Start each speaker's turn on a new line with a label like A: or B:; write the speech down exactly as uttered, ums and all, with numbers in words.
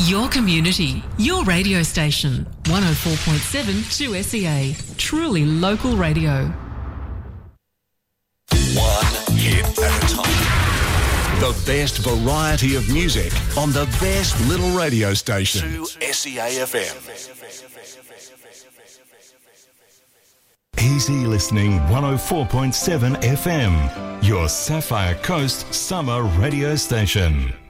A: Your community, your radio station. one oh four point seven two S E A. Truly local radio.
B: One hit at a time. The best variety of music on the best little radio station. two S E A F M.
C: Easy listening one oh four point seven F M. Your Sapphire Coast summer radio station.